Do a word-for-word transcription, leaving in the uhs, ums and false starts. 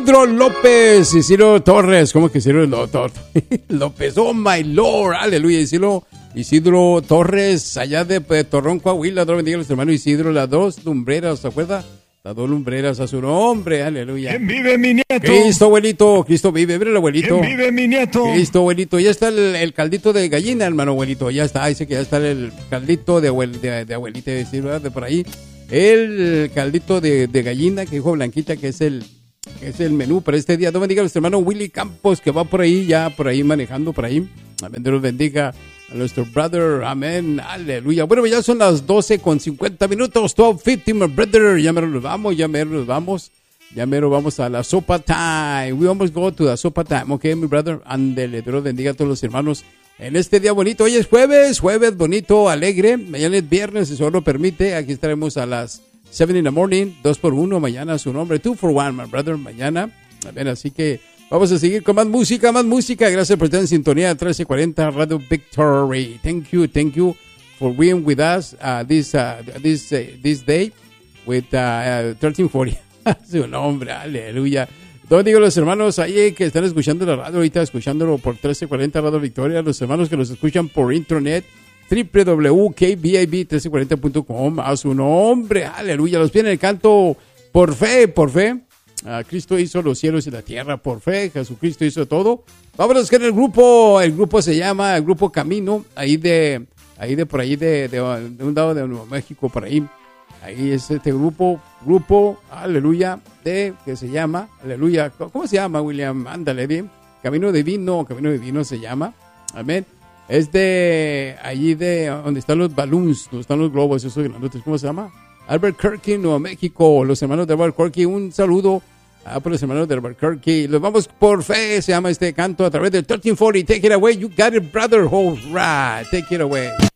Isidro López, Isidro Torres, ¿cómo que Isidro López? Oh my Lord, aleluya, Isidro, Isidro Torres, allá de Torrón, Coahuila, Dios bendiga a los hermanos Isidro, las dos lumbreras, ¿se acuerda? Las dos lumbreras a su nombre, aleluya. ¿Quién vive, mi nieto? Cristo, abuelito, Cristo vive, mira el abuelito. ¿Quién vive, mi nieto? Cristo, abuelito, ya está el, el caldito de gallina, hermano abuelito, ya está, dice que ya está el caldito de, abuel, de, de abuelita, decir, ¿verdad? De por ahí, el caldito de, de gallina que dijo Blanquita, que es el... es el menú para este día. Dios bendiga a nuestro hermano Willy Campos, que va por ahí, ya por ahí manejando por ahí. Amén, Dios bendiga a nuestro brother, amén, aleluya. Bueno, ya son las doce con cincuenta minutos, doce cincuenta, my brother, ya mero nos vamos, ya mero nos vamos, ya mero vamos a la sopa time. We almost go to the sopa time, ok, mi brother, andele, Dios bendiga a todos los hermanos en este día bonito. Hoy es jueves, jueves bonito, alegre, mañana es viernes, si solo lo permite, aquí estaremos a las seven in the morning, dos por uno, mañana su nombre, two for one, my brother, mañana. A ver, así que vamos a seguir con más música, más música. Gracias por estar en sintonía, trece cuarenta Radio Victory. Thank you, thank you for being with us uh, this, uh, this, uh, this day with uh, uh, thirteen forty. Su nombre, aleluya. Todos digo los hermanos ahí que están escuchando la radio, ahorita escuchándolo por trece cuarenta Radio Victoria, los hermanos que nos escuchan por internet, doble u doble u doble u punto k b i b trece cuarenta punto com, a su nombre, aleluya. Los pies en el canto, por fe, por fe. Uh, Cristo hizo los cielos y la tierra, por fe. Jesucristo hizo todo. Vámonos con el grupo, el grupo se llama, el grupo Camino, ahí de, ahí de por ahí de, de, de un lado de Nuevo México, por ahí. Ahí es este grupo, grupo, aleluya, de, que se llama, aleluya. ¿Cómo se llama, William? Ándale, bien. Camino Divino, Camino Divino se llama. Amén. Es de allí de donde están los balloons, donde están los globos, esos grandotes, ¿cómo se llama? Albuquerque, Nuevo México, los hermanos de Albuquerque, un saludo a por los hermanos de Albuquerque. Los vamos por fe, se llama este canto a través del thirteen forty. Take it away, you got it, brother. All right, take it away.